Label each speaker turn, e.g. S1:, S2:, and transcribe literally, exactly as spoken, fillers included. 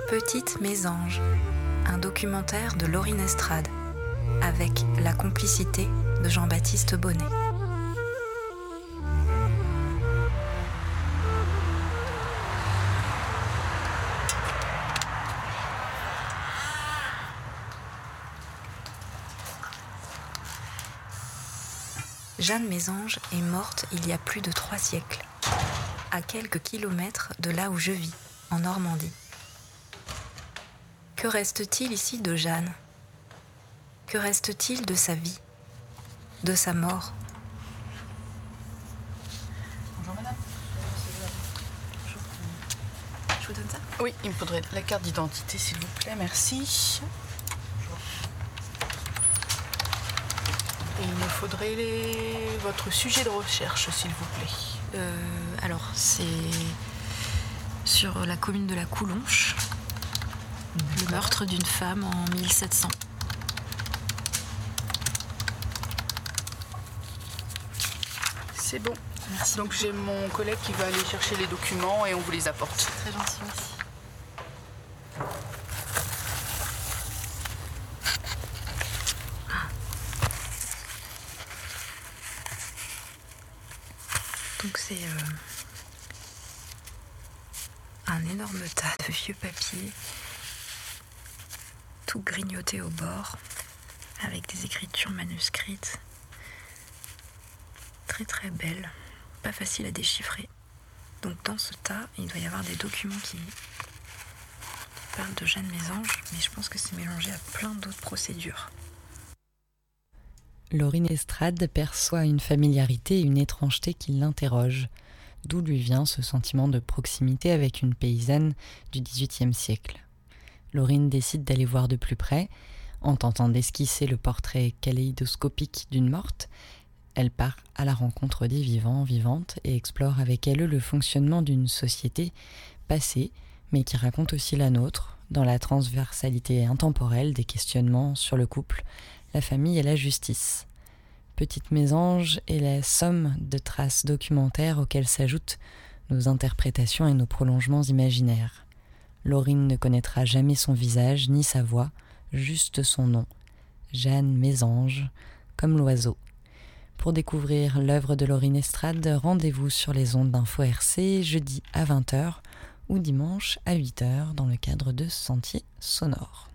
S1: Petites Mésanges, un documentaire de Laurine Estrade, avec la complicité de Jean-Baptiste Bonnet. Jeanne Mésanges est morte il y a plus de trois siècles, à quelques kilomètres de là où je vis, en Normandie. Que reste-t-il ici de Jeanne ? Que reste-t-il de sa vie, de sa mort ?
S2: Bonjour madame.
S1: Bonjour. Je vous donne ça ?
S2: Oui, il me faudrait la carte d'identité s'il vous plaît, merci. Et il me faudrait les... votre sujet de recherche s'il vous plaît.
S1: euh, Alors, c'est sur la commune de la Coulonche, le meurtre d'une femme en mille sept cents.
S2: C'est bon. Merci. Donc j'ai mon collègue qui va aller chercher les documents et on vous les apporte.
S1: Très gentil, merci. Donc c'est euh, un énorme tas de vieux papiers, tout grignoté au bord, avec des écritures manuscrites, très très belles, pas faciles à déchiffrer. Donc dans ce tas, il doit y avoir des documents qui parlent de Jeanne Mésanges, mais je pense que c'est mélangé à plein d'autres procédures.
S3: Laurine Estrade perçoit une familiarité et une étrangeté qui l'interrogent, d'où lui vient ce sentiment de proximité avec une paysanne du dix-huitième siècle. Laurine décide d'aller voir de plus près, en tentant d'esquisser le portrait kaléidoscopique d'une morte. Elle part à la rencontre des vivants, vivantes, et explore avec elle le fonctionnement d'une société passée, mais qui raconte aussi la nôtre, dans la transversalité intemporelle des questionnements sur le couple, la famille et la justice. Petites Mésanges est la somme de traces documentaires auxquelles s'ajoutent nos interprétations et nos prolongements imaginaires. Laurine ne connaîtra jamais son visage ni sa voix, juste son nom. Jeanne Mésanges, comme l'oiseau. Pour découvrir l'œuvre de Laurine Estrade, rendez-vous sur les ondes d'Info R C jeudi à vingt heures ou dimanche à huit heures dans le cadre de Sentiers sonores.